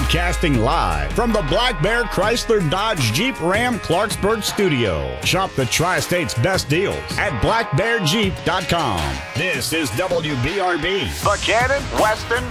Broadcasting live from the Black Bear Chrysler Dodge Jeep Ram Clarksburg studio. Shop the Tri-State's best deals at blackbearjeep.com. This is WBRB, Buchanan, Weston,